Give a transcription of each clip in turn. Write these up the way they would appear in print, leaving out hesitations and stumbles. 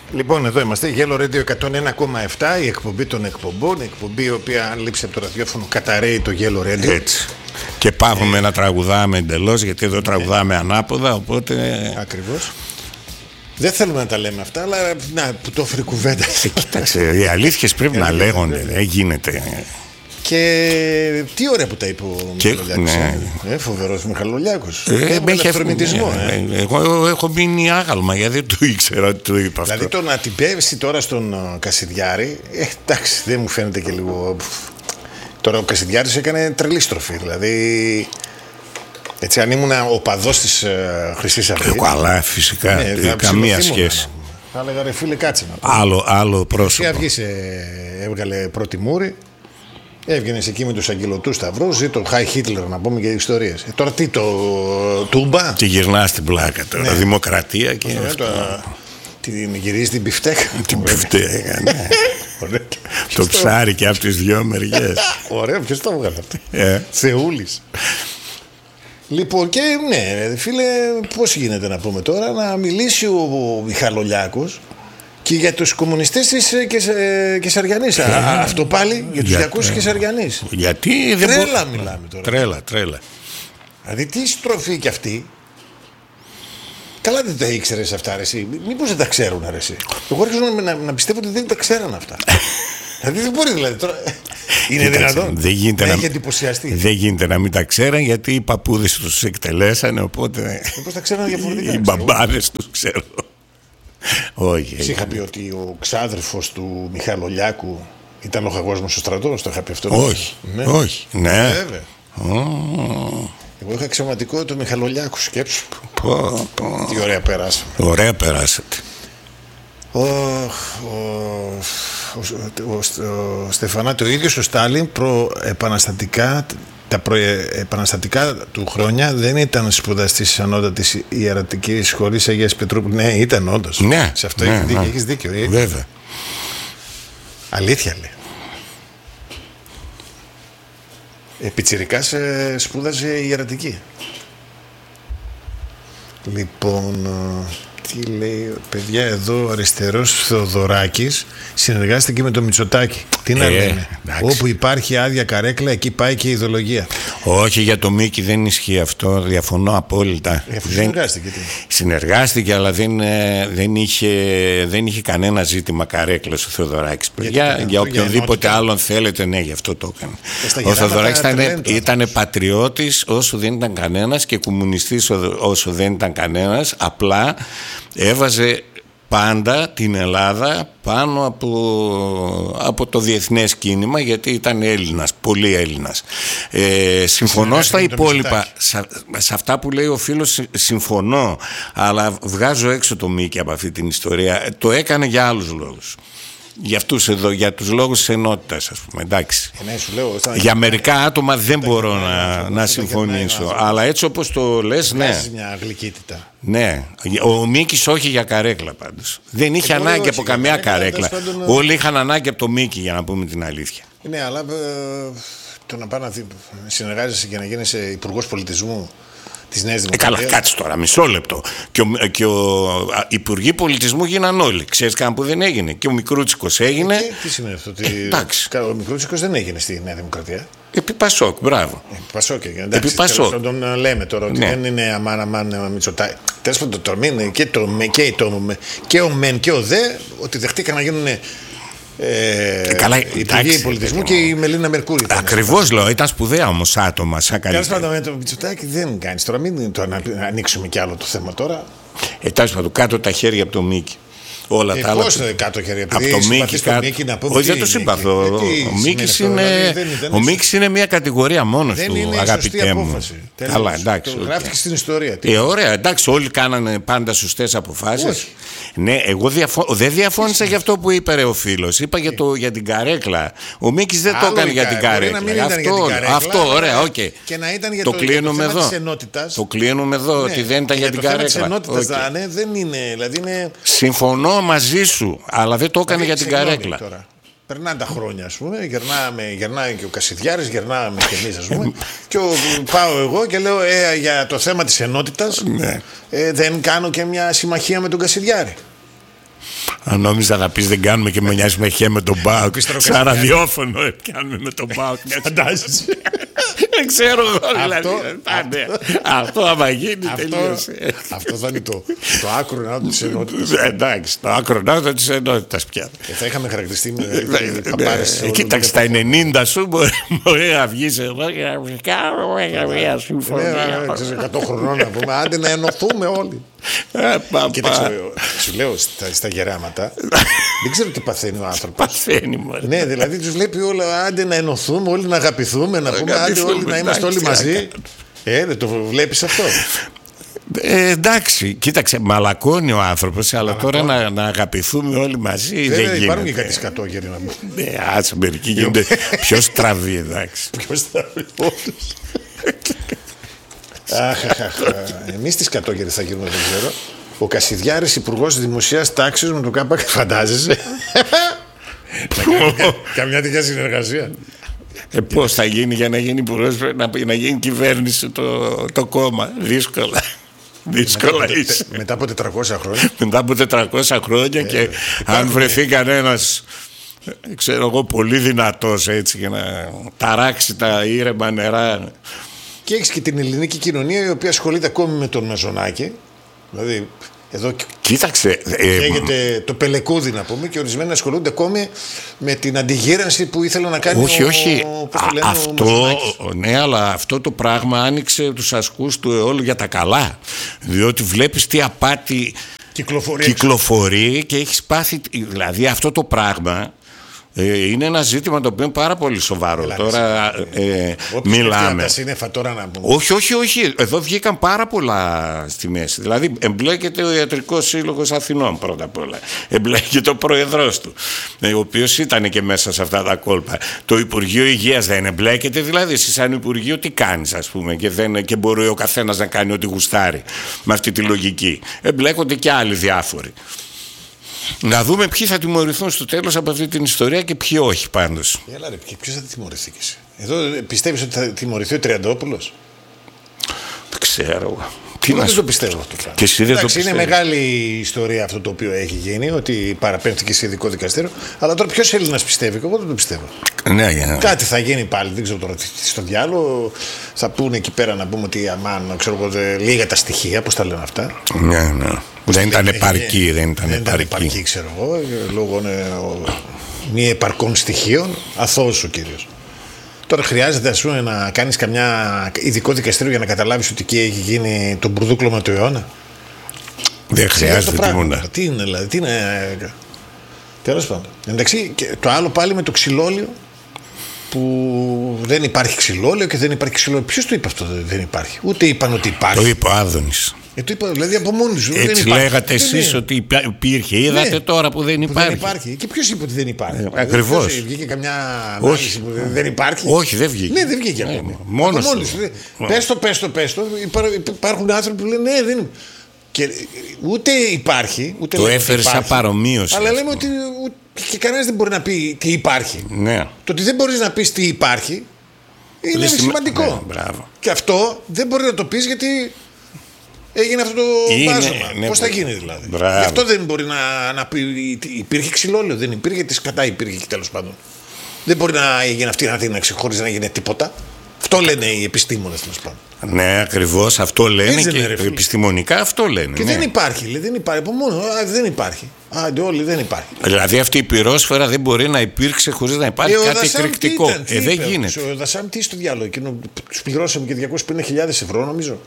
Λοιπόν, εδώ είμαστε. Yellow Radio 101,7, η εκπομπή των εκπομπών. Η εκπομπή η οποία λείψε από το ραδιόφωνο καταραίει το Yellow Radio. Έτσι. Και πάβουμε να τραγουδάμε εντελώς, γιατί εδώ τραγουδάμε ανάποδα, οπότε. Ακριβώς. Δεν θέλουμε να τα λέμε αυτά, αλλά να, που το έφερε κουβέντα. Κοίταξε, οι αλήθειες πρέπει να λέγονται. Δεν γίνεται. Και τι ωραία που τα είπε ο Μιχαλολιάκος. Φοβερός Μιχαλολιάκος. Με έχει αυθορμητισμό. Εγώ έχω μείνει άγαλμα, γιατί δεν το ήξερα ότι το είπα αυτό. Δηλαδή το να την πέσει τώρα στον Κασιδιάρη, εντάξει, δεν μου φαίνεται και λίγο. Τώρα ο Κασιδιάρης έκανε τρελή στροφή. Δηλαδή. Έτσι, αν ήμουν οπαδός της Χρυσής Αυγής. Αλλά φυσικά. Καμία σχέση. Θα έλεγα ρε φίλε, κάτσε να άλλο πρόσωπο. Η Χρυσή Αυγή έβγαλε πρώτη μούρη. Έβγαινε εκεί με τους αγγελωτούς σταυρούς ή το Χάι Χίτλερ, να πούμε, και ιστορίες. Τώρα τι, το Τούμπα. Τι γυρνά στην πλάκα τώρα. Δημοκρατία και. Την γυρίζει την πιφτέκα. Την πιφτέκα, ναι. Το ψάρι και από τις δυο μεριές. Ωραίο, ποιος το έβγαλε αυτό. Θεούλης. Λοιπόν, και ναι, φίλε, πώς γίνεται να πούμε τώρα να μιλήσει ο Μιχαλολιάκος και για τους κομμουνιστές της Κεσαριανής. Αυτό πάλι για τους 200 Κεσαριανής. Γιατί δεν τρέλα μιλάμε τώρα. Τρέλα. Δηλαδή τι στροφή κι αυτή. Καλά δεν τα ήξερες αυτά ρε εσύ. Μήπως δεν τα ξέρουν ρε εσύ. Εγώ άρχισα να πιστεύω ότι δεν τα ξέραν αυτά. Δηλαδή δεν μπορεί δηλαδή τώρα. Είναι δυνατόν. Δεν γίνεται να έχει εντυπωσιαστεί. Δεν γίνεται να μην τα ξέραν, γιατί οι παππούδες τους εκτελέσανε. Οπότε. Πώς τα ξέραν διαφορετικά. Οι μπαμπάδες τους ξέρουν. Όχι. Είχα πει ότι ο ξάδερφος του Μιχαλολιάκου ήταν λοχαγός μου στο στρατό. Το είχα πει αυτό. Όχι. Ναι. Όχι. Ναι. Βέβαια. Εγώ είχα αξιωματικό το Μιχαλολιάκου, σκέψου. Τι ωραία περάσαμε. Ωραία περάσατε. Ο Στεφανάτη, ο ίδιος ο Στάλιν τα προεπαναστατικά του χρόνια δεν ήταν σπουδαστής της ανώτατης ιερατικής σχολής Αγίας Πετρούπολης. Ναι, ήταν όντως. Ναι, σε αυτό έχεις δίκιο. Βέβαια. Αλήθεια λέει. Πιτσιρικάς σπούδαζε ιερατική. Λοιπόν, τι λέει, παιδιά, εδώ ο αριστερός Θεοδωράκης συνεργάζεται και με το Μητσοτάκη. Τι να λέμε. Όπου υπάρχει άδεια καρέκλα, εκεί πάει και η ιδεολογία. Όχι, για το Μίκη δεν ισχύει αυτό. Διαφωνώ απόλυτα. Συνεργάστηκε, αλλά δεν είχε κανένα ζήτημα καρέκλας ο Θεοδωράκης. Για οποιονδήποτε άλλον θέλετε, ναι, γι' αυτό το έκανε. Ο Θεοδωράκης ήταν πατριώτης όσο δεν ήταν κανένας και κομμουνιστής όσο δεν ήταν κανένας. Απλά έβαζε πάντα την Ελλάδα πάνω από το διεθνές κίνημα, γιατί ήταν Έλληνας, πολύ Έλληνας. Συμφωνώ στα υπόλοιπα, σε αυτά που λέει ο φίλος συμφωνώ, αλλά βγάζω έξω το Μίκη από αυτή την ιστορία. Το έκανε για άλλους λόγους. Για αυτούς εδώ, για τους λόγους της ενότητας, ας πούμε, εντάξει. Για μερικά άτομα δεν μπορώ να συμφωνήσω, αλλά έτσι όπως το λες, ναι. Μια γλυκύτητα. Ναι, ο Μίκης όχι για καρέκλα πάντως. Δεν είχε ανάγκη από καμιά καρέκλα. Όλοι είχαν ανάγκη από το Μίκη, για να πούμε την αλήθεια. Ναι, αλλά το να πάει να συνεργάζεσαι και να γίνεις υπουργός πολιτισμού της Νέας Δημοκρατίας. Καλά, κάτσε τώρα, μισό λεπτό. Και ο υπουργοί πολιτισμού γίναν όλοι. Ξέρεις καν που δεν έγινε. Και ο Μικρούτσικος έγινε. Τι σημαίνει αυτό, ο Μικρούτσικος δεν έγινε στη Νέα Δημοκρατία. Επί Πασόκ, μπράβο. Πασόκ, εντάξει. Θα τον λέμε τώρα ότι δεν είναι αμάν Μητσοτάκη. Τέλος πάντων, τώρα είναι και ο ΜΕΝ και ο ΔΕ ότι δεχτήκαν να γίνουν υπουργοί πολιτισμού και η Μελίνα Μερκούρη. Ακριβώς λέω, ήταν σπουδαία όμως άτομα. Τέλος πάντων, με το Μητσοτάκη δεν κάνεις τώρα. Μην το ανοίξουμε κι άλλο το θέμα τώρα. Τέλος πάντων, κάτω τα χέρια από το Μίκη. Όλα τα άλλα. Πώς κάτω χέρια, από το Μίκη κάτω. Όχι, δεν το συμπαθώ. Ο Μίκης είναι μια κατηγορία μόνος του, αγαπητέ μου. Καλά, εντάξει. Γράφτηκε στην ιστορία. Ωραία, εντάξει, όλοι κάνανε πάντα σωστές αποφάσεις. Ναι, εγώ δεν διαφώνησα για αυτό που είπε ο φίλος. Είπα για την καρέκλα. Ο Μίκης δεν το έκανε για την καρέκλα. Αυτό, ωραία, οκ. Το κλείνουμε εδώ. Το κλείνουμε εδώ, ότι δεν ήταν για την καρέκλα. Δεν είναι. Συμφωνώ μαζί σου, αλλά δεν το έκανε για την καρέκλα. Περνάνε τα χρόνια, ας πούμε, γερνάει και ο Κασιδιάρης, γερνάμε και εμείς, ας πούμε, και πάω εγώ και λέω για το θέμα της ενότητας δεν κάνω και μια συμμαχία με τον Κασιδιάρη. Αν νόμιζα να πεις δεν κάνουμε και με νοιάζει με χέ με τον ΠΑΟΚ. Σαν ραδιόφωνο κάνουμε με τον ΠΑΟΚ. Φαντάζεσαι. Δεν ξέρω εγώ δηλαδή. Αυτό άμα γίνει τελείωσε. Αυτό θα είναι το άκροναύτο της ενότητας. Εντάξει, το άκροναύτο της ενότητας πια. Θα είχαμε χαρακτηριστεί με παπάρες. Κοίταξε, τα 90 σου μπορεί να βγεις εδώ και να κάνουμε μια συμφωνία. 100 χρονών να πούμε, άντε να ενωθούμε όλοι. Κοίταξε, σου λέω στα γεράματα, δεν ξέρω τι παθαίνει ο άνθρωπος. Παθαίνει μόνο. Ναι, δηλαδή τους βλέπει όλα, άντε να ενωθούμε, όλοι να αγαπηθούμε, να πούμε, άντε όλοι να είμαστε όλοι μαζί. Δεν το βλέπεις αυτό. Εντάξει, κοίταξε, μαλακώνει ο άνθρωπος, αλλά τώρα να αγαπηθούμε όλοι μαζί δεν γίνεται. Υπάρχουν και κάτι σκατόγεροι να πούμε. Ναι, άσε, μερικοί γίνονται πιο στραβοί, εντάξει. Πιο στραβοί, όντως. Εμείς τις κατόγερες θα γίνουμε, δεν ξέρω. Ο Κασιδιάρης, υπουργός δημοσίας τάξης με το ΚΑΠΑ, φαντάζεσαι. Καμιά τέτοια συνεργασία. Πώς θα γίνει για να γίνει υπουργός, να γίνει κυβέρνηση το κόμμα? Δύσκολα. Δύσκολα είσαι. Μετά από 400 χρόνια. Μετά από 400 χρόνια και αν βρεθεί κανένας, ξέρω εγώ, πολύ δυνατός έτσι για να ταράξει τα ήρεμα νερά. Και έχεις και την ελληνική κοινωνία η οποία ασχολείται ακόμη με τον Μαζονάκη. Δηλαδή εδώ κοίταξε, καίγεται το πελεκούδι να πούμε, και ορισμένοι ασχολούνται ακόμη με την αντιγύρανση που ήθελε να κάνει όχι. Αυτό, ο ναι, αλλά αυτό το πράγμα άνοιξε τους ασκούς του αιώλου για τα καλά. Διότι βλέπεις τι απάτη κυκλοφορεί και έχεις πάθει. Δηλαδή αυτό το πράγμα είναι ένα ζήτημα το οποίο είναι πάρα πολύ σοβαρό. Τώρα μιλάμε. Τώρα να πούμε. Όχι. Εδώ βγήκαν πάρα πολλά στη μέση. Δηλαδή εμπλέκεται ο Ιατρικός Σύλλογος Αθηνών πρώτα απ' όλα. Εμπλέκεται ο πρόεδρος του, ο οποίος ήταν και μέσα σε αυτά τα κόλπα. Το Υπουργείο Υγείας δεν εμπλέκεται. Δηλαδή εσύ σαν Υπουργείο τι κάνεις, ας πούμε, και μπορεί ο καθένας να κάνει ό,τι γουστάρει με αυτή τη λογική. Εμπλέκονται και άλλοι διάφοροι. Να δούμε ποιοι θα τιμωρηθούν στο τέλος από αυτή την ιστορία και ποιοι όχι πάντως. Έλα ρε, ποιος θα τιμωρηθεί και εσύ? Εδώ πιστεύεις ότι θα τιμωρηθεί ο Τριαντόπουλος? Δεν ξέρω. Δεν το πιστεύω αυτό. Και εσύ δεν το πιστεύω. Είναι μεγάλη ιστορία αυτό το οποίο έχει γίνει, ότι παραπέμφθηκε σε ειδικό δικαστήριο. Αλλά τώρα ποιος Έλληνας πιστεύει? Εγώ δεν το πιστεύω. Ναι. Κάτι θα γίνει πάλι, δεν ξέρω τώρα τι στο διάλογο. Θα πούνε εκεί πέρα να πούμε ότι αμάν, ξέρω εγώ, λίγα τα στοιχεία, πώς τα λένε αυτά. Ναι. Δεν ήταν επαρκή. Δεν ήταν επαρκή, ξέρω εγώ, λόγω μη επαρκών στοιχείων. Αθώος ο κύριος. Τώρα χρειάζεται, ας πούμε, να κάνεις καμιά ειδικό δικαστήριο για να καταλάβεις ότι εκεί έχει γίνει το μπουρδούκλωμα του αιώνα? Δεν χρειάζεται τίποτα. Τι είναι, δηλαδή, τι είναι. Τέλος πάντων. Εντάξει, και το άλλο πάλι με το ξυλόλιο, που δεν υπάρχει ξυλόλιο και δεν υπάρχει ξυλόλιο. Ποιος το είπε αυτό? Δεν υπάρχει. Ούτε είπαν ότι υπάρχει. Το είπε ο Άδωνης. Το είπα, δηλαδή από μόνοι σου. Έτσι λέγατε εσείς ότι υπήρχε. Είδατε τώρα που δεν υπάρχει. Δεν υπάρχει. Και ποιος είπε ότι δεν υπάρχει? Ακριβώς. Βγήκε καμιά ανάλυση που δεν υπάρχει? Όχι, δεν βγήκε. Ναι, δεν βγήκε ακόμη. Μόνος του. Πες το. Υπάρχουν άνθρωποι που λένε ναι, δεν είναι. Και ούτε υπάρχει. Ούτε το έφερε σαν παρομοίωση. Αλλά λέμε ότι και κανένας δεν μπορεί να πει τι υπάρχει. Ναι. Το ότι δεν μπορείς να πεις τι υπάρχει είναι σημαντικό. Ναι, και αυτό δεν μπορεί να το πεις γιατί έγινε αυτό το μπάζωμα. Ναι, πώς θα γίνει δηλαδή? Μπράβο. Γι' αυτό δεν μπορεί να πει υπήρχε ξυλόλαιο, δεν υπήρχε, τη κατά υπήρχε, τέλος πάντων. Δεν μπορεί να γίνει αυτή να την ξεχωρίζει, να γίνει τίποτα. Αυτό λένε οι επιστήμονες, τέλος πάντων. Ναι, ακριβώς αυτό λένε και επιστημονικά αυτό λένε. Και δεν υπάρχει, λέει, δεν υπάρχει από μόνο. Δεν υπάρχει. Όλοι δεν υπάρχει. Δηλαδή αυτή η πυρόσφαιρα δεν μπορεί να υπήρξε χωρίς να υπάρχει κάτι εκρηκτικό. Δεν γίνεται. Ο Δασάμ τι στο διάλογο? Τους πληρώσαμε και 250.000 ευρώ, νομίζω.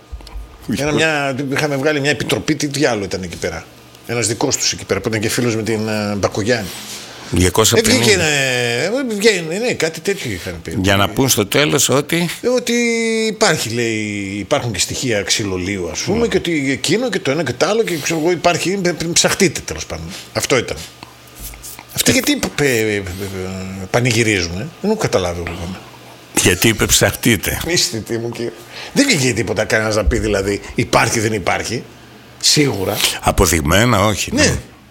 Είχαμε βγάλει μια επιτροπή, τι διάλογο ήταν εκεί πέρα. Ένας δικός τους εκεί πέρα που ήταν και φίλος με την Μπακογιάννη. 250. Βγαίνει, ναι, κάτι τέτοιο είχαν πει. Για να πούν στο τέλος ότι υπάρχει, λέει, υπάρχουν και στοιχεία ξυλολίου, ας πούμε, και ότι εκείνο και το ένα και το άλλο και ξέρω εγώ υπάρχει, ψαχτείτε τέλος πάντων. Αυτό ήταν. Αυτοί γιατί πανηγυρίζουν, δεν έχω καταλάβει εγώ. Γιατί είπε ψαχτείτε. Μύστητη μου, κύριε. Δεν βγήκε τίποτα κανένας να πει δηλαδή υπάρχει δεν υπάρχει. Σίγουρα. Αποδειγμένα όχι. Ναι.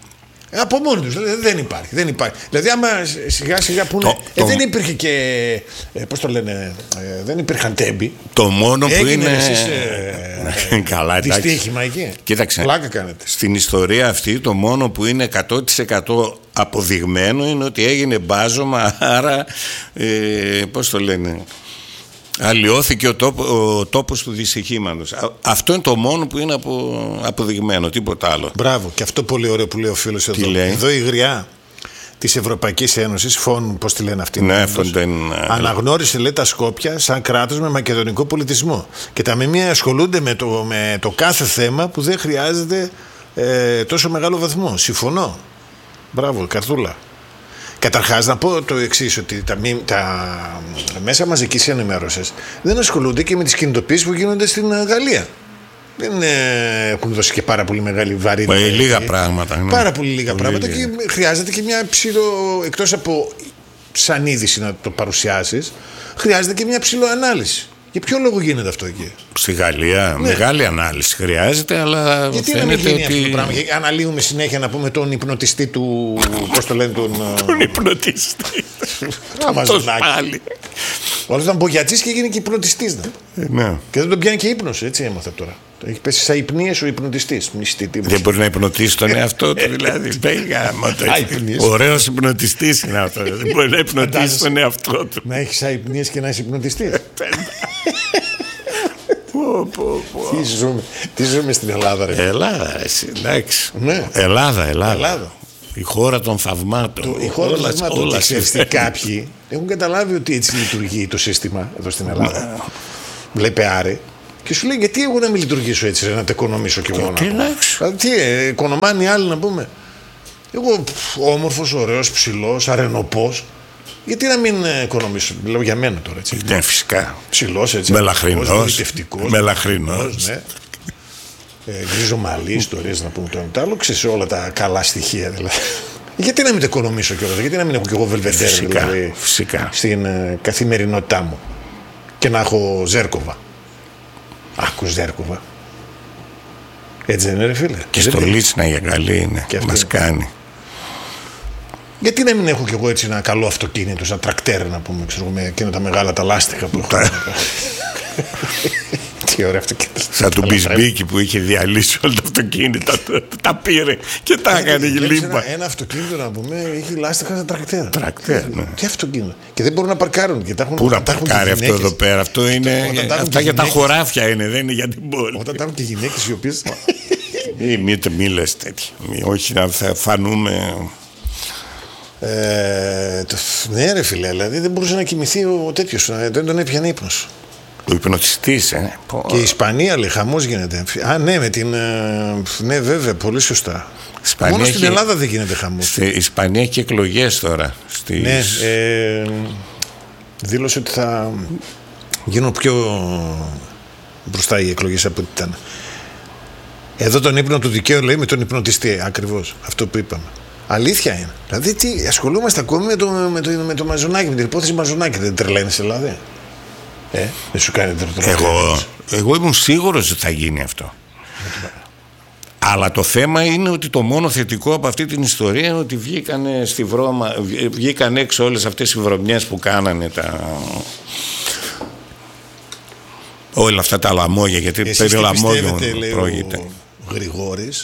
Από μόνοι τους. Δεν υπάρχει. Δηλαδή, άμα σιγά σιγά πούνε. Δεν υπήρχε και. Πώς το λένε. Δεν υπήρχαν τέμπη. Το μόνο που είναι. Καλά, εντάξει. Δυστύχημα εκεί. Κοίταξε. Πλάκα κάνετε. Στην ιστορία αυτή, το μόνο που είναι 100% αποδειγμένο είναι ότι έγινε μπάζωμα. Άρα. Πώς το λένε. Αλλοιώθηκε ο τόπος του δυστυχήματος. Αυτό είναι το μόνο που είναι αποδειγμένο, τίποτα άλλο. Μπράβο, και αυτό πολύ ωραίο που λέει ο φίλος εδώ. Εδώ η γριά της Ευρωπαϊκής Ένωσης, πώς τη λένε αυτή, ναι, αναγνώρισε, λέει, τα Σκόπια σαν κράτος με μακεδονικό πολιτισμό. Και τα ΜΜΕ ασχολούνται με το κάθε θέμα που δεν χρειάζεται τόσο μεγάλο βαθμό. Συμφωνώ. Μπράβο, Καρδούλα. Καταρχάς, να πω το εξής, ότι τα μέσα μαζικής ενημέρωσης δεν ασχολούνται και με τις κινητοποιήσεις που γίνονται στην Γαλλία. Δεν έχουν δώσει και πάρα πολύ μεγάλη βαρύτητα. Λίγα πράγματα. Ναι. Πάρα πολύ λίγα πράγματα και χρειάζεται και μια εκτός από σαν είδηση να το παρουσιάσεις, χρειάζεται και μια ψηλοανάλυση. Για ποιο λόγο γίνεται αυτό εκεί? Στη Γαλλία μεγάλη ανάλυση χρειάζεται, αλλά γιατί να μην γίνει αυτό το πράγμα? Αναλύουμε συνέχεια, να πούμε, τον υπνοτιστή του. Πώς το λένε, τον υπνοτιστή. πάλι. Όλος ήταν μπογιατζής και έγινε και υπνοτιστής. Ναι. Και δεν τον πιάνει και ύπνος, έτσι έμαθα τώρα. Έχει πέσει σαν υπνίες ο υπνοτιστής. Δεν μπορεί να υπνοτίσει τον εαυτό του, δηλαδή. Ωραίος υπνοτιστής είναι αυτό. Δεν μπορεί να υπνοτίσει τον εαυτό του. Να έχει σαν υπνίες και να είσαι υπνοτιστής. Τι ζούμε στην Ελλάδα, ρε? Ελλάδα, εντάξει. Ελλάδα. Η χώρα των θαυμάτων. Η χώρα των θαυμάτων. Κάποιοι έχουν καταλάβει ότι έτσι λειτουργεί το σύστημα εδώ στην Ελλάδα. Βλέπει Άρη και σου λέει, γιατί εγώ να μην λειτουργήσω έτσι, να τα οικονομήσω κι εγώ? Τι οικονομάνε οι άλλοι, να πούμε. Εγώ όμορφος, ωραίος, ψηλός, αρενοπός. Γιατί να μην οικονομήσω? Λέω για μένα τώρα, έτσι. Ναι, φυσικά. Ψηλός, έτσι. Μελαχρινός. Ναι. Γκρίζο μαλλί, ιστορίες, να πούμε το ένα το άλλο. Ξέρεις όλα τα καλά στοιχεία, δηλαδή. Γιατί να μην το οικονομήσω κιόλας? Γιατί να μην έχω κι εγώ βελβεντέρ, δηλαδή, στην καθημερινότητά μου? Και να έχω Ζέρκοβα. Άκους Ζέρκοβα. Έτσι δεν είναι, ρε φίλε? Και στο Λίτσνα για καλή είναι. Μας κάνει. Γιατί να μην έχω κι εγώ έτσι ένα καλό αυτοκίνητο, σαν τρακτέρ, να πούμε, ξέρω, με εκείνα τα μεγάλα τα λάστιχα που έχω? Τι ωραία αυτοκίνητα. Σαν του Μπισμπίκη που είχε διαλύσει όλα τα αυτοκίνητα, τα πήρε και τα έκανε λίμπα. Ένα αυτοκίνητο, να πούμε, είχε λάστιχα σαν τρακτέρ. Ναι. Τι αυτοκίνητο? Και δεν μπορούν να παρκάρουν. Πού να παρκάρει αυτό εδώ πέρα? Αυτό είναι. Αυτά για τα χωράφια είναι, δεν είναι για την πόλη. Όταν υπάρχουν και γυναίκες οι οποίες. Μη λες τέτοια. Όχι να φανούμε. Ναι, ρε φίλε, δηλαδή δεν μπορούσε να κοιμηθεί ο τέτοιος, δεν τον έπιανε ύπνος. Ο υπνοτιστής, Και η Ισπανία, λέει, χαμός γίνεται. Ναι, με την. Ναι, βέβαια, πολύ σωστά. Μόνο στην Ελλάδα δεν γίνεται χαμός. Η Ισπανία έχει εκλογές τώρα. Ναι, δήλωσε ότι θα γίνουν πιο μπροστά οι εκλογές από ό,τι ήταν. Εδώ τον ύπνο του δικαίου, λέει, με τον υπνοτιστή. Ακριβώς αυτό που είπαμε. Αλήθεια είναι. Δηλαδή, τι, ασχολούμαστε ακόμη με το Μαζονάκι, με την υπόθεση Μαζονάκι. Δεν τρελαίνεσαι, δηλαδή? Δεν σου κάνει Εγώ ήμουν σίγουρος ότι θα γίνει αυτό. Αλλά το θέμα είναι ότι το μόνο θετικό από αυτή την ιστορία είναι ότι βγήκαν έξω όλες αυτές οι βρωμιές που κάνανε όλα αυτά τα λαμόγια, γιατί περί λαμόγιων πρόκειται. Ο Γρηγόρης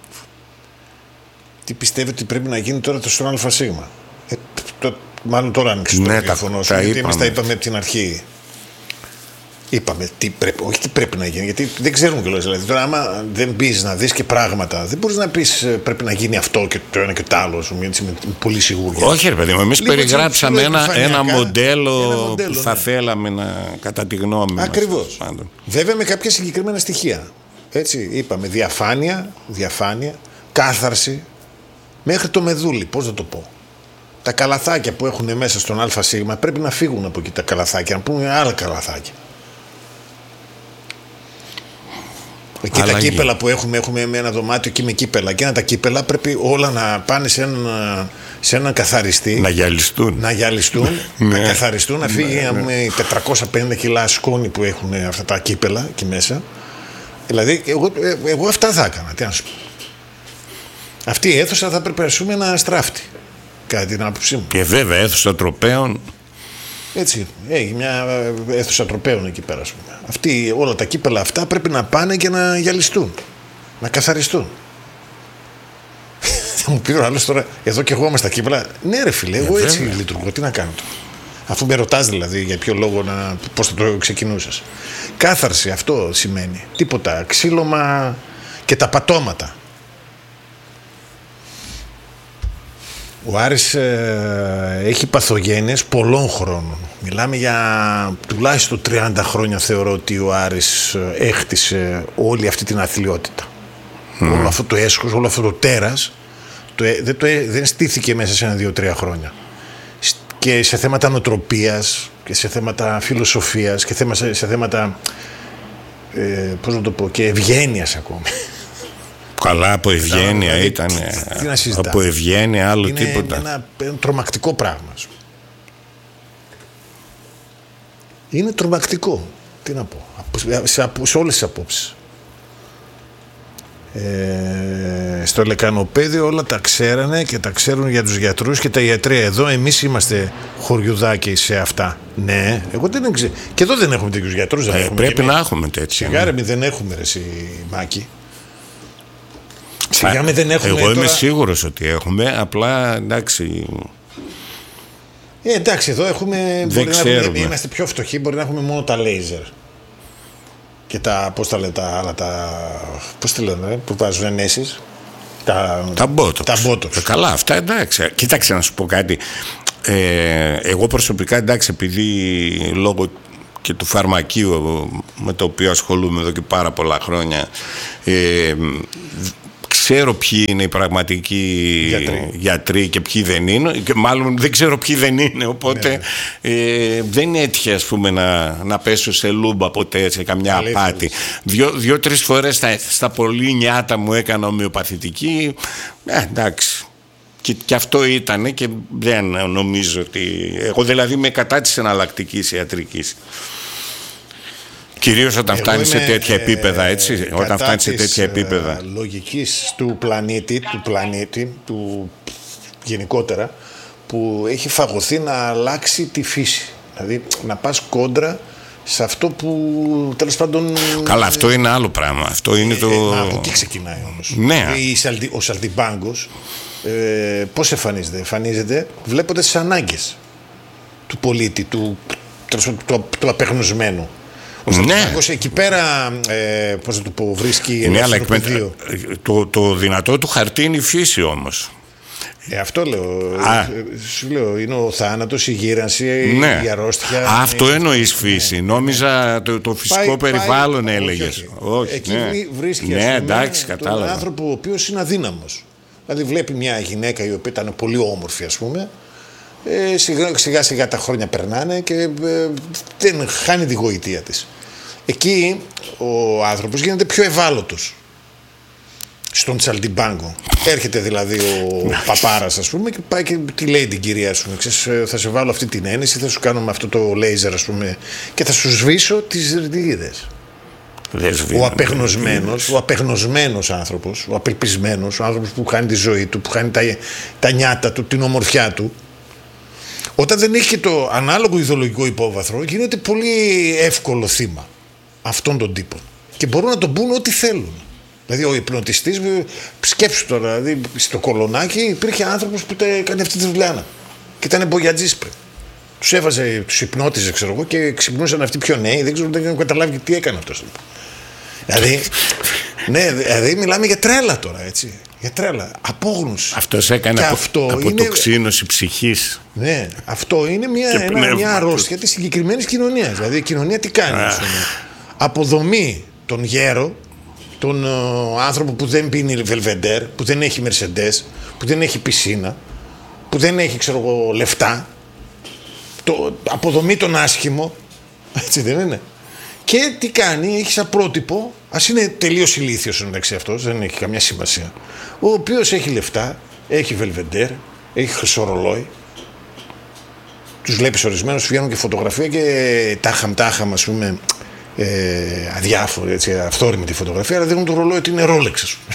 τι πιστεύετε ότι πρέπει να γίνει τώρα στον ΑΣ? Μάλλον τώρα άνοιξε το τηλέφωνο σου, γιατί εμείς τα είπαμε από την αρχή. Είπαμε όχι τι πρέπει να γίνει, γιατί δεν ξέρουν κιόλας. Δηλαδή, τώρα, άμα δεν μπεις να δεις και πράγματα, δεν μπορείς να πεις πρέπει να γίνει αυτό και το ένα και το άλλο. Έτσι, με πολύ σίγουρη. Όχι, ρε παιδί μου, εμείς περιγράψαμε ένα μοντέλο που θα θέλαμε κατά τη γνώμη μας. Ακριβώς. Βέβαια με κάποια συγκεκριμένα στοιχεία. Έτσι, είπαμε διαφάνεια, κάθαρση, μέχρι το μεδούλι. Πώς να το πω? Τα καλαθάκια που έχουν μέσα στον ΑΣ πρέπει να φύγουν από εκεί τα καλαθάκια, να πούμε άλλα καλαθάκια. Και τα κύπελα που έχουμε με ένα δωμάτιο εκεί με κύπελα. Και τα κύπελα πρέπει όλα να πάνε σε έναν καθαριστή. Να γυαλιστούν. Να καθαριστούν, να φύγει με 450 κιλά σκόνη που έχουν αυτά τα κύπελα εκεί μέσα. Δηλαδή, εγώ αυτά θα έκανα. Τι να σου πω. Αυτή η αίθουσα θα πρέπει να στράφτει, κατά την άποψή μου. Και βέβαια, αίθουσα τροπαίων. Έτσι, έχει μια αίθουσα τροπαίων εκεί πέρα, ας πούμε. Όλα τα κύπελα αυτά πρέπει να πάνε και να γυαλιστούν, να καθαριστούν. Θα μου πει ο άλλος τώρα, εδώ και εγώ είμαι στα κύπελα. Ναι, ρε φίλε, εγώ έτσι λειτουργώ. Τι να κάνω τώρα. Αφού με ρωτάς δηλαδή για ποιο λόγο, πώς θα το ξεκινούσες. Κάθαρση, αυτό σημαίνει. Τίποτα. Ξύλωμα και τα πατώματα. Ο Άρης έχει παθογένειες πολλών χρόνων. Μιλάμε για τουλάχιστον 30 χρόνια, θεωρώ ότι ο Άρης έχτισε όλη αυτή την αθλιότητα. Όλο αυτό το έσχος, όλο αυτό το τέρας δεν στήθηκε μέσα σε 1-2-3 χρόνια. Και σε θέματα νοοτροπίας και σε θέματα φιλοσοφίας και σε θέματα πώς να το πω, και ευγένειας ακόμη. Καλά, από ευγένεια δηλαδή, ήταν. Από ευγένεια, άλλο τίποτα. Είναι ένα τρομακτικό πράγμα. Είναι τρομακτικό. Τι να πω. Σε όλες τις απόψεις. Στο Λεκανοπέδιο όλα τα ξέρανε και τα ξέρουν για τους γιατρούς και τα ιατρία. Εδώ εμείς είμαστε χωριουδάκοι σε αυτά. Ναι, εγώ δεν ξέρω. Και εδώ δεν έχουμε τέτοιους γιατρούς. Πρέπει να έχουμε τέτοια. Σιγά ρε, δεν έχουμε ρε εσύ, Μάκη. Σιγά δεν έχουμε. Εγώ είμαι σίγουρος ότι έχουμε. Απλά εντάξει. Εντάξει, εδώ έχουμε. Δεν ξέρουμε. Είμαστε πιο φτωχοί. Μπορεί να έχουμε μόνο τα λέιζερ. Και τα, πώς τα λένε, τα άλλα, πώς τα λένε, που βάζουν ενέσεις. Τα μπότοξ. Καλά, αυτά εντάξει. Κοίταξε να σου πω κάτι. Εγώ προσωπικά, εντάξει, επειδή λόγω και του φαρμακείου με το οποίο ασχολούμαι εδώ και πάρα πολλά χρόνια, ξέρω ποιοι είναι οι πραγματικοί γιατροί και ποιοι δεν είναι, και μάλλον δεν ξέρω ποιοι δεν είναι, οπότε δεν έτυχε, ας πούμε, να πέσω σε λούμπα ποτέ, σε καμιά απάτη. Δύο-τρεις φορές στα πολύ νιάτα μου έκανα ομοιοπαθητική, εντάξει. Και αυτό ήταν, και δεν νομίζω ότι... Εγώ δηλαδή είμαι κατά της εναλλακτικής ιατρικής. Κυρίως όταν φτάνει σε τέτοια επίπεδα, έτσι. Όταν φτάνει σε τέτοια επίπεδα. Λογικής του πλανήτη, του γενικότερα, που έχει φαγωθεί να αλλάξει τη φύση. Δηλαδή να πας κόντρα σε αυτό που τέλος πάντων... Καλά, αυτό είναι άλλο πράγμα. Αυτό είναι από εκεί ξεκινάει όμως. Ναι. Ο Σαλτιμπάγκος πώς εμφανίζεται? Εμφανίζεται βλέποντας τις ανάγκες του πολίτη, του απεγνωσμένου. Ο Σαλτιμπάγκος εκεί πέρα, πώς να το πω, βρίσκει ελεύθερο πεδίο. Το δυνατό του χαρτί είναι η φύση όμως. Αυτό λέω. Σου λέω, είναι ο θάνατος, η γύρανση, η αρρώστια. Αυτό εννοείς φύση. Νόμιζα το φυσικό περιβάλλον έλεγες. Όχι. Εκεί βρίσκει τον άνθρωπο ο οποίος είναι αδύναμος. Δηλαδή βλέπει μια γυναίκα η οποία ήταν πολύ όμορφη, ας πούμε, σιγά σιγά τα χρόνια περνάνε και δεν χάνει τη γοητεία της. Εκεί ο άνθρωπος γίνεται πιο ευάλωτος στον Σαλτιμπάγκο. Έρχεται δηλαδή ο παπάρας, ας πούμε, και πάει και τι λέει την κυρία, ας πούμε, θα σε βάλω αυτή την ένεση, θα σου κάνω με αυτό το λέιζερ, ας πούμε, και θα σου σβήσω τις ρητίδες. Ο απεγνωσμένος άνθρωπος, ο απελπισμένος, ο άνθρωπος που χάνει τη ζωή του, που χάνει τα νιάτα του, την ομορφιά του, όταν δεν έχει και το ανάλογο ιδεολογικό υπόβαθρο, γίνεται πολύ εύκολο θύμα αυτών των τύπων. Και μπορούν να τον πούν ό,τι θέλουν. Δηλαδή ο υπνοτιστής, σκέψου τώρα, δηλαδή στο Κολονάκι υπήρχε άνθρωπος που έκανε αυτή τη δουλειά και ήταν μπογιατζής πριν. Τους έβαζε, τους υπνότιζε, ξέρω εγώ, και ξυπνούσαν αυτοί πιο νέοι, δεν ξέρω, δεν είχαν καταλάβει τι έκανε αυτός. Δηλαδή, ναι, δηλαδή μιλάμε για τρέλα τώρα, έτσι. Για τρέλα, απόγνωση. Αυτός έκανε αποτοξίνωση ψυχής. Ναι, αυτό είναι μια αρρώστια της συγκεκριμένης κοινωνίας. Δηλαδή η κοινωνία τι κάνει? Αποδομεί τον γέρο, τον άνθρωπο που δεν πίνει βελβεντέρ, που δεν έχει μερσεντές, που δεν έχει πισίνα, που δεν έχει, ξέρω εγώ, λεφτά. Αποδομεί τον άσχημο, έτσι δεν είναι? Και τι κάνει? Έχει σαν πρότυπο, ας είναι τελείως ηλίθιος μεταξύ αυτός, δεν έχει καμιά σημασία, ο οποίος έχει λεφτά, έχει βελβεντέρ, έχει χρυσό τους βλέπεις ορισμένους, βγαίνουν και φωτογραφία και τάχαμ, ας πούμε, αδιάφορη, έτσι, αυθόρμητη φωτογραφία, αλλά δίνουν το ρολόι ότι είναι Rolex, ας πούμε.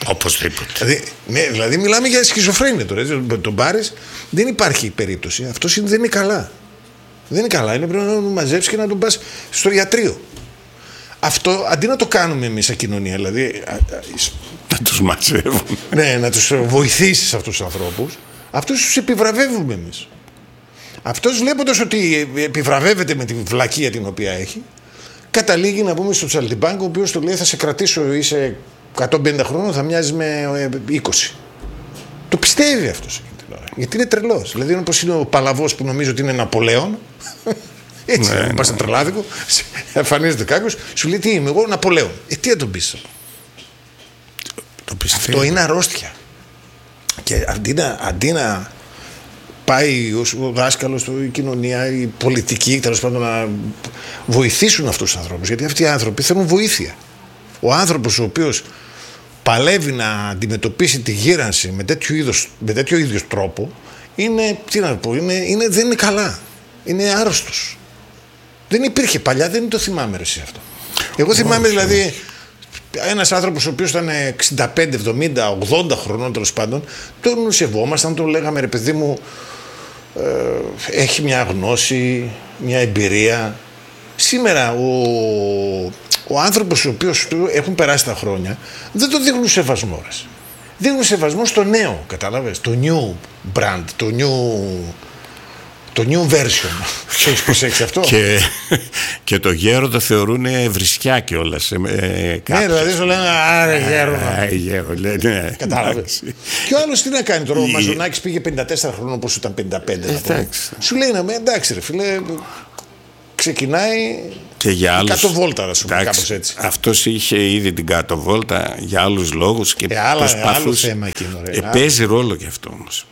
Οπωσδήποτε. Δηλαδή μιλάμε για σχιζοφρένεια τώρα. Τον πάρεις, δεν υπάρχει περίπτωση. Αυτός δεν είναι καλά. Δεν είναι καλά. Είναι πρέπει να τον μαζέψεις και να τον πας στο ιατρείο. Αυτό αντί να το κάνουμε εμείς σαν κοινωνία, δηλαδή. Να τους μαζεύουμε. Ναι, να τους βοηθήσεις αυτούς τους ανθρώπους. Αυτούς τους επιβραβεύουμε εμείς. Αυτός βλέποντας ότι επιβραβεύεται με τη βλακεία την οποία έχει, καταλήγει να πούμε στο Τσαλτιμπάνκ, ο οποίος του λέει θα σε κρατήσω, είσαι 150 χρόνων, θα μοιάζεις με 20. Το πιστεύει αυτός εκείνη την ώρα. Γιατί είναι τρελός. Δηλαδή είναι όπως είναι ο Παλαβός που νομίζει ότι είναι Ναπολέον. Έτσι, πας στο τρελάδικο, εμφανίζεται κάποιος, σου λέει τι είμαι εγώ, Ναπολέον. Τι να τον πεις. Αυτό είναι αρρώστια. Και αντί να πάει ο δάσκαλος, η κοινωνία, η πολιτική, τέλος πάντων να βοηθήσουν αυτούς τους ανθρώπους, γιατί αυτοί οι άνθρωποι θέλουν βοήθεια. Ο άνθρωπος ο οποίος παλεύει να αντιμετωπίσει τη γύρανση με τέτοιο ίδιο τρόπο είναι, τι να πω, δεν είναι καλά. Είναι άρρωστος. Δεν υπήρχε παλιά, δεν το θυμάμαι εσύ αυτό. Εγώ θυμάμαι δηλαδή ένας άνθρωπος ο οποίος ήταν 65, 70, 80 χρονών τέλος πάντων, τον σεβόμασταν, τον λέγαμε ρε παιδί μου, έχει μια γνώση, μια εμπειρία. Σήμερα ο άνθρωπος ο οποίος έχουν περάσει τα χρόνια δεν το δείχνουν σεβασμό. Δείχνουν σεβασμό στο νέο, κατάλαβες, το new brand, το new version. Έχεις προσέξει αυτό? Και το γέρο το θεωρούν βρισιά κιόλας. Ναι, δηλαδή σου λένε άρε γέρο. Ναι. Κατάλαβες. Και ο άλλος τι να κάνει τώρα, ο Μαζονάκης πήγε 54 χρόνια όπως ήταν 55. Σου λέει εντάξει ρε φίλε, ξεκινάει και για άλλους, κάτω βόλτα, να σου πούμε, κάπως έτσι. Αυτός είχε ήδη την κάτω βόλτα για άλλους λόγους και προσπαθούσε. Άλλο θέμα εκείνο, παίζει ρόλο και αυτό όμως.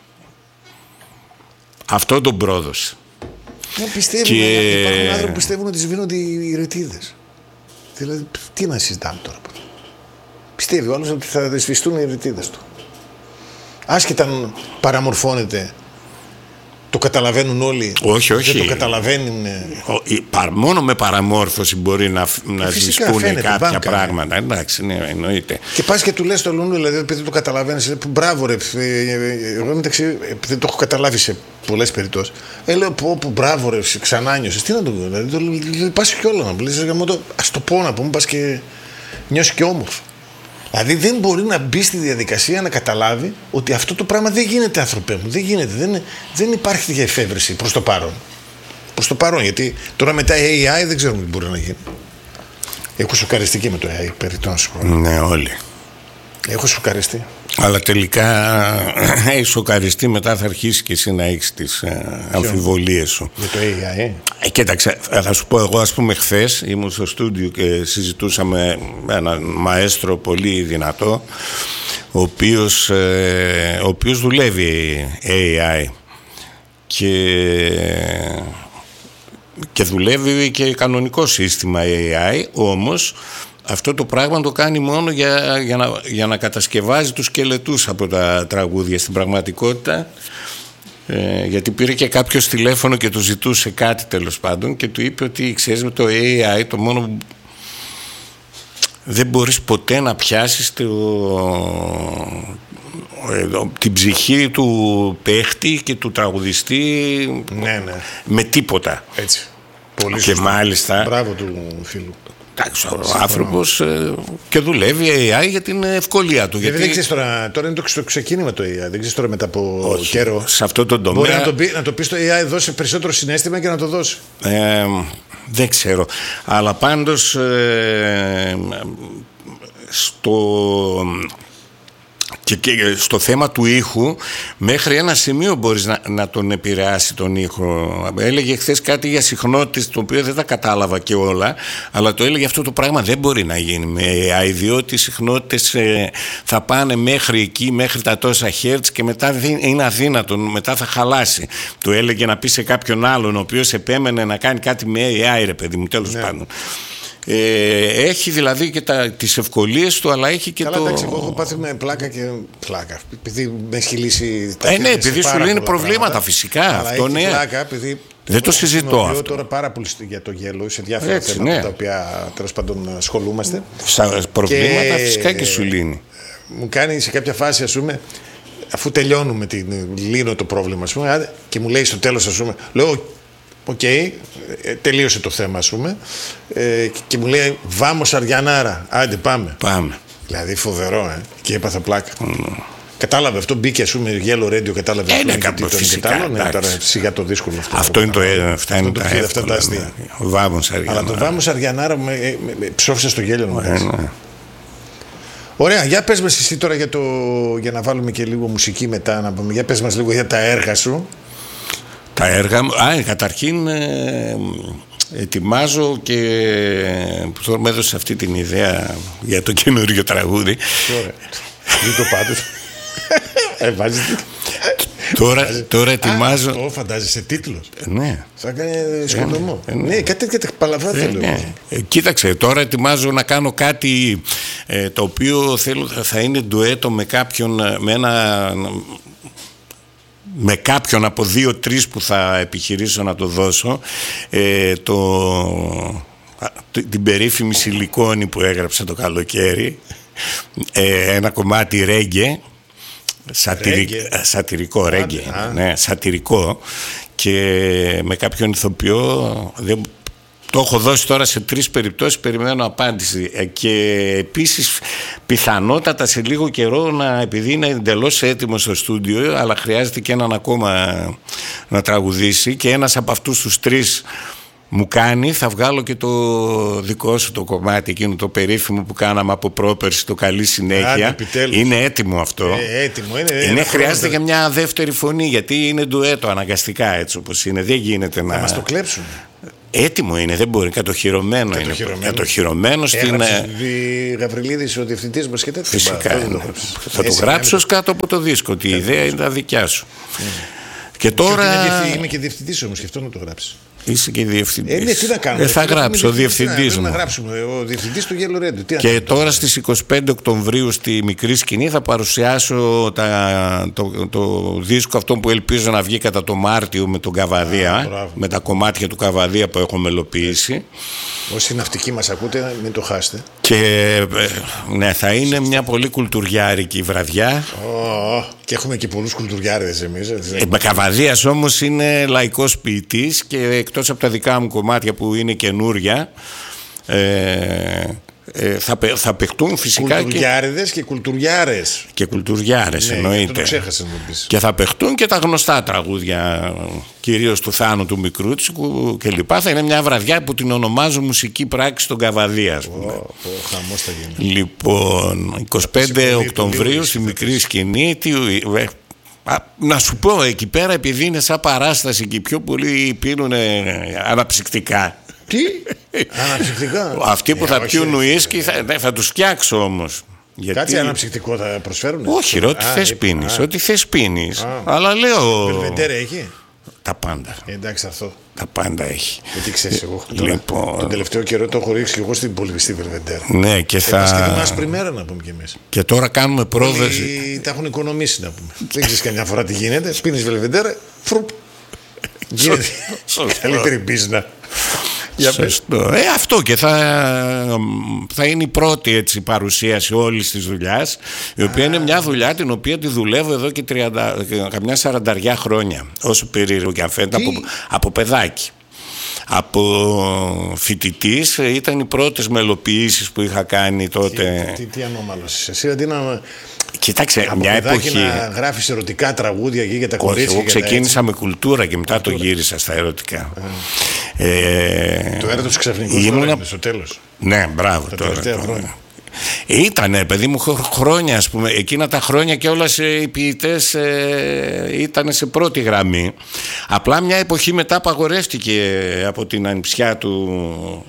Αυτό τον πρόδωσε. Υπάρχουν άνθρωποι που πιστεύουν ότι σβήνονται οι ρετίδες. Δηλαδή, τι να συζητάμε τώρα. Πιστεύει ο άλλος ότι θα δεσφιστούν οι ρετίδες του. Άσχετα αν παραμορφώνεται. Το καταλαβαίνουν όλοι. Όχι. Δεν το καταλαβαίνουν. Μόνο με παραμόρφωση μπορεί να ζητούν κάποια πράγματα. Εντάξει, ναι, εννοείται. Και πας και του λες το Λούνου, δηλαδή, επειδή το καταλαβαίνεις, μπράβο ρε. Εγώ μεταξύ, επειδή το έχω καταλάβει σε πολλές περιπτώσεις, λέω πω μπράβο ρε, ξανά νιώσες. Τι να το πω, δηλαδή, πας και όλα να μου λες, ας το πω να πούμε, πας και νιώσεις και όμορφο. Δηλαδή δεν μπορεί να μπει στη διαδικασία να καταλάβει ότι αυτό το πράγμα δεν γίνεται, άνθρωπέ μου. Δεν γίνεται. Δεν υπάρχει τέτοια εφεύρεση προς το παρόν. Προς το παρόν, γιατί τώρα μετά AI δεν ξέρουμε τι μπορεί να γίνει. Έχω σοκαριστεί και με το AI, περιττό να σου πω. Ναι, όλοι. Έχω σοκαριστεί. Αλλά τελικά έχει σοκαριστεί, μετά θα αρχίσει και εσύ να έχεις τις αμφιβολίες σου. Για το AI, Κοίταξε, θα σου πω, εγώ ας πούμε χθες ήμουν στο στούντιο και συζητούσαμε με έναν μαέστρο πολύ δυνατό, ο οποίος δουλεύει AI και δουλεύει και κανονικό σύστημα AI, όμως αυτό το πράγμα το κάνει μόνο για να κατασκευάζει τους σκελετούς από τα τραγούδια. Στην πραγματικότητα, γιατί πήρε και κάποιος τηλέφωνο και του ζητούσε κάτι τέλος πάντων και του είπε ότι ξέρεις, με το AI το μόνο που δεν μπορείς ποτέ να πιάσεις την ψυχή του παίχτη και του τραγουδιστή, ναι. Με τίποτα. Έτσι. Πολύ και σωστό. Μάλιστα. Μπράβο του φίλου. Εντάξει, ο άνθρωπος και δουλεύει AI για την ευκολία του. Γιατί δεν ξέρεις τώρα είναι το ξεκίνημα το AI. Δεν ξέρεις τώρα μετά από καιρό. Σε αυτό το τομέα. Μπορεί να το πει στο AI, δώσει περισσότερο συναίσθημα και να το δώσει. Δεν ξέρω. Αλλά πάντως και στο θέμα του ήχου, μέχρι ένα σημείο μπορείς να τον επηρεάσει τον ήχο. Έλεγε χθες κάτι για συχνότητες, το οποίο δεν τα κατάλαβα και όλα, αλλά το έλεγε αυτό το πράγμα δεν μπορεί να γίνει με AI, διότι οι συχνότητες θα πάνε μέχρι εκεί, μέχρι τα τόσα hertz και μετά είναι αδύνατο, μετά θα χαλάσει. Το έλεγε να πει σε κάποιον άλλον, ο οποίος επέμενε να κάνει κάτι με AI, ρε παιδί μου, τέλος πάντων. Έχει δηλαδή και τις ευκολίες του, αλλά έχει και εντάξει, εγώ έχω πάθει με πλάκα και πλάκα. Επειδή με έχει λύσει τα ναι, επειδή σου λύνει προβλήματα πράγματα, φυσικά. Αλλά αυτό έχει ναι. Πλάκα, επειδή δεν το συζητώ αυτό. Τώρα πάρα πολύ για το γέλο σε διάφορα θέματα τα οποία τέλος πάντων ασχολούμαστε. Προβλήματα φυσικά και σου λύνει. μου κάνει σε κάποια φάση, ας πούμε, αφού τελειώνουμε, λύνω το πρόβλημα, ας πούμε, και μου λέει στο τέλος, ας πούμε, λέω, οκ, τελείωσε το θέμα, ας πούμε, και μου λέει, βάμος Αριανάρα, άντε πάμε. Δηλαδή φοβερό, και έπαθα πλάκα. Κατάλαβε αυτό, μπήκε, ας πούμε, Yellow Radio, κατάλαβε αυτό. Τώρα σιγά το δύσκολο αυτό. Αυτό είναι αυτά είναι τα εύκολα. Αλλά το Βάμος Αριανάρα με ψόφισε στο γέλιο μου. Ωραία, για πες μας εσύ τώρα για να βάλουμε και λίγο μουσική μετά, να πούμε. Για πες μας λίγο για τα έργα σου. Τα έργα μου, καταρχήν ετοιμάζω και που τώρα μου έδωσε αυτή την ιδέα για το καινούργιο τραγούδι. Δεν το πάντως. Τώρα ετοιμάζω. Αυτό φαντάζεσαι τίτλος. Ναι. Θα κάνει σκοτωμό. Ναι, κάτι τέτοια παλαβά θέλω. Κοίταξε, τώρα ετοιμάζω να κάνω κάτι το οποίο θέλω θα είναι ντουέτο με κάποιον, με κάποιον από 2-3 που θα επιχειρήσω να το δώσω, την περίφημη Σιλικόνη που έγραψα το καλοκαίρι, ένα κομμάτι ρέγγε, σατυρικό ρέγγε, ναι, σατυρικό, και με κάποιον ηθοποιό. Το έχω δώσει τώρα σε 3 περιπτώσεις, περιμένω απάντηση. Και επίσης πιθανότατα σε λίγο καιρό, επειδή είναι εντελώς έτοιμο στο στούντιο, αλλά χρειάζεται και έναν ακόμα να τραγουδήσει, και ένας από αυτούς τους 3 μου κάνει, θα βγάλω και το δικό σου το κομμάτι, εκείνο το περίφημο που κάναμε από πρόπερση, το καλή συνέχεια. Είναι έτοιμο αυτό. Έτοιμο είναι. Χρειάζεται και μια δεύτερη φωνή, γιατί είναι ντουέτο αναγκαστικά, έτσι όπως είναι. Δεν γίνεται να μας το κλέψουν. Έτοιμο είναι, δεν μπορεί. Κατοχυρωμένο είναι. Κατοχυρωμένο στην. Έγραψες Γαβριλίδης, ο διευθυντής μας και τέτοια. Φυσικά. Θα το γράψω κάτω από το δίσκο. Η ιδέα είναι τα δικιά σου. Και τώρα. Είμαι και διευθυντής όμως, και αυτό να το γράψει. Είσαι και διευθυντής. Ναι, τι να κάνουμε. Θα γράψω, ο διευθυντής μου. Να γράψουμε, ο διευθυντής του Yellow Radio. Και τώρα στις 25 Οκτωβρίου στη Μικρή Σκηνή θα παρουσιάσω το δίσκο αυτό που ελπίζω να βγει κατά το Μάρτιο με τον Καβαδία, με τα κομμάτια του Καβαδία που έχω μελοποιήσει. Όσοι ναυτικοί μας ακούτε, μην το χάσετε. Και ναι, θα είναι μια πολύ κουλτουριάρικη βραδιά. Και έχουμε και πολλούς κουλτουριάριδες εμείς. Με Καβαδίας όμως είναι λαϊκός ποιητής, και εκτός από τα δικά μου κομμάτια που είναι καινούρια, θα παιχτούν φυσικά κουλτουριάριδες και κουλτουριάρες. Και κουλτουριάρες, ναι, εννοείται. Το ξέχασα να το πεις. Και θα παιχτούν και τα γνωστά τραγούδια, κυρίως του Θάνου του Μικρούτσικου κλπ. Θα είναι μια βραδιά που την ονομάζω μουσική πράξη στον Καβαδία, ας πούμε. Χαμός θα γίνει. Λοιπόν, 25 Οκτωβρίου στη Μικρή Σκηνή. Να σου πω, εκεί πέρα, επειδή είναι σαν παράσταση και οι πιο πολλοί πίνουν αναψυκτικά. Τι? Αναψυκτικά? Αυτοί που θα πιούν ουίσκι θα τους φτιάξω όμως. Κάτι αναψυκτικό θα προσφέρουν? Όχι, ό,τι θες πίνεις. Ό,τι θες πίνεις. Αλλά λέω. Βελβεντέρα έχει? Τα πάντα. Εντάξει, αυτό. Τα πάντα έχει. Γιατί ξέρεις, εγώ λοιπόν, τον τελευταίο καιρό το έχω ρίξει και εγώ στην πολυβιστή Βελβεντέρα. Ναι, και θα. Και την άσπρη μέρα να πούμε κι εμείς. Και τώρα κάνουμε πρόβαση. Τα έχουν οικονομήσει, να πούμε. Δεν ξέρεις καμιά φορά τι γίνεται. Πίνεις Βελβεντέρα, φρουπ. Γίνεται καλύτερη μπίζνα. Σωστό. Αυτό, και θα είναι η πρώτη, έτσι, παρουσίαση όλης της δουλειάς, η οποία είναι μια δουλειά την οποία τη δουλεύω εδώ και καμιά 40 χρόνια, όσο περίεργο και αν φαίνεται, από παιδάκι. Από φοιτητής. Ήταν οι πρώτες μελοποιήσεις που είχα κάνει τότε. Τι ανώμαλος είσαι εσύ, αντί να... Κοιτάξτε, μια εποχή να γράφεις ερωτικά τραγούδια για τα κορίτσια. Εγώ ξεκίνησα με κουλτούρα και μετά το γύρισα στα ερωτικά. Το έρωτος ξαφνικός στο τέλος. Ναι, μπράβο. Τα τελευταία χρόνια. Ήτανε, παιδί μου, χρόνια, ας πούμε. Εκείνα τα χρόνια και όλες οι ποιητές ήταν σε πρώτη γραμμή. Απλά μια εποχή μετά απαγορεύτηκε από την ανιψιά του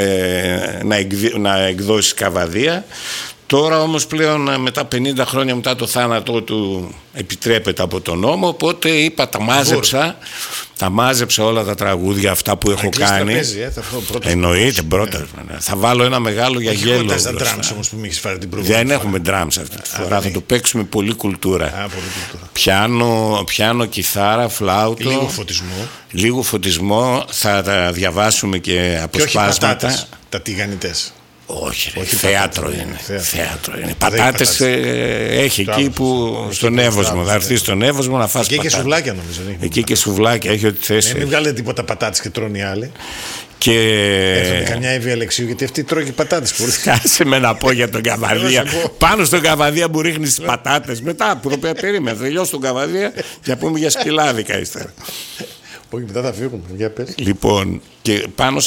να εκδώσει Καβαδία. Τώρα όμως πλέον, μετά 50 χρόνια μετά το θάνατό του, επιτρέπεται από τον νόμο, οπότε είπα τα μάζεψα όλα τα τραγούδια αυτά που έχω κάνει. Εννοείται, πρώτα. Θα βάλω ένα μεγάλο για γέλο. Δεν έχουμε drums αυτή τη φορά, θα το παίξουμε πολύ κουλτούρα. Πιάνο, κιθάρα, φλάουτο. Λίγο φωτισμό. Θα τα διαβάσουμε και αποσπάσματα. Τα τηγανιτές. Όχι, θέατρο είναι. Θέατρο είναι. Πατάτες έχει εκεί που στον Εύωσμο. Θα έρθει στον Εύωσμο να φας πατάτες. Εκεί και σουβλάκια νομίζω. Εκεί και σουβλάκια έχει ό,τι θες. Μην βγάλετε τίποτα πατάτες και τρώνε οι άλλοι. Και... Έρχεται καμιά Εύη Αλεξίου, γιατί αυτή τρώει και πατάτες πολύ. Κάσε με να πω για τον Καβαδία. Πάνω στον Καβαδία μου ρίχνει τις πατάτες. Μετά που το περίμενα, τελειώσει τον Καβαδία και πούμε για σκυλάδικα ύστερα. Όχι, μετά θα φύγουμε. Για πες. Λοιπόν, και πάνω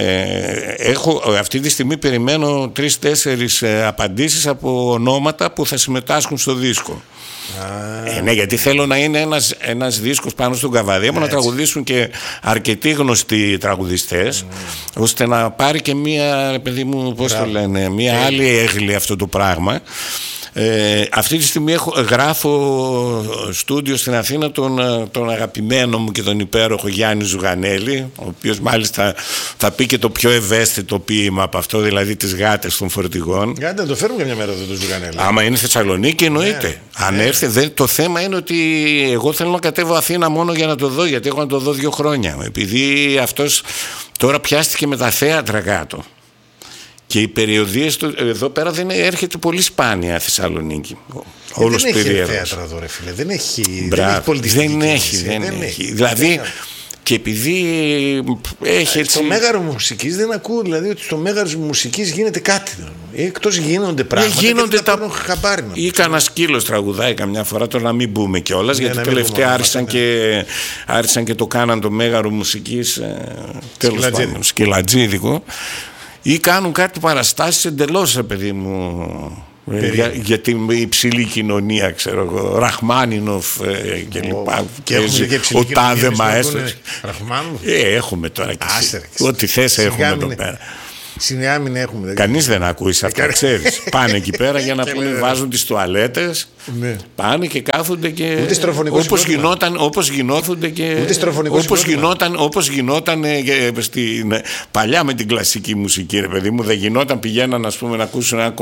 έχω αυτή τη στιγμή περιμένω 3-4 απαντήσεις από ονόματα που θα συμμετάσχουν στο δίσκο. Ναι, γιατί θέλω να είναι ένας δίσκος πάνω στον Καβαδία, να τραγουδήσουν και αρκετοί γνωστοί τραγουδιστές, ώστε να πάρει και μία, παιδί μου, πώς το λένε, μία άλλη έγκλη αυτό το πράγμα. Αυτή τη στιγμή γράφω στούντιο στην Αθήνα τον αγαπημένο μου και τον υπέροχο Γιάννη Ζουγανέλη, ο οποίος μάλιστα θα πει και το πιο ευαίσθητο ποίημα από αυτό, δηλαδή τις γάτες των φορτηγών. Γάτε, το φέρουμε μια μέρα εδώ το Ζουγανέλη. Άμα είναι Θεσσαλονίκη εννοείται. Αν έρθει, το θέμα είναι ότι εγώ θέλω να κατέβω Αθήνα μόνο για να το δω, γιατί έχω να το δω 2 χρόνια, επειδή αυτός τώρα πιάστηκε με τα θέατρα κάτω. Και οι περιοδίες του εδώ πέρα δεν έρχεται πολύ σπάνια Θεσσαλονίκη. Όλος δεν έχει θέατρα εδώ, ρε φίλε. Δεν έχει πολιτιστική. Δεν έχει. Δηλαδή, και επειδή έχει έτσι. Στο Μέγαρο Μουσικής δεν ακούω, δηλαδή ότι στο Μέγαρο Μουσικής γίνεται κάτι. Εκτός γίνονται πράγματα. Γίνονται τα χαμπάρι. Ή κανένα σκύλος τραγουδάει καμιά φορά, τώρα να μην μπούμε κιόλας, γιατί τελευταία άρχισαν και το κάναν το Μέγαρο Μουσικής. Τέλος πάντων, σκυλατζίδικο. Ή κάνουν κάτι παραστάσεις εντελώς, παιδί μου, για την υψηλή κοινωνία, ξέρω εγώ, Ραχμάνινοφ και λοιπά. Ο τάδε μαέστρος. Έχουμε τώρα και ό,τι θες έχουμε εδώ πέρα. Συνεάμιν έχουμε. Κανείς δεν ακούει σε αυτά, ξέρεις. Πάνε εκεί πέρα για να πούμε, βάζουν τις τουαλέτες. Πάνε και κάθονται και. Όπως γινόταν παλιά με την κλασική μουσική, ρε παιδί μου. Δεν γινόταν, πηγαίναν, ας πούμε, να ακούσουν ένα